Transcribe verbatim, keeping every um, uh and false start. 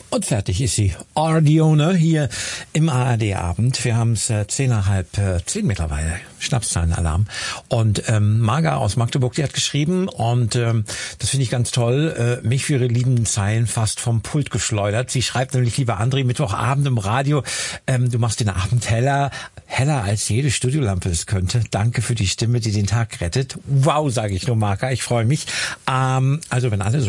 Und fertig ist sie. Ardione hier im A R D-Abend. Wir haben es äh, zehn nach halb äh, zehn mittlerweile. Schnapszahlenalarm. Und ähm, Marga aus Magdeburg, die hat geschrieben und ähm, das finde ich ganz toll, äh, mich für ihre lieben Zeilen fast vom Pult geschleudert. Sie schreibt nämlich, lieber André, Mittwochabend im Radio, ähm, du machst den Abend heller, heller als jede Studiolampe es könnte. Danke für die Stimme, die den Tag rettet. Wow, sage ich nur, Marga, ich freue mich. Ähm, also wenn alle so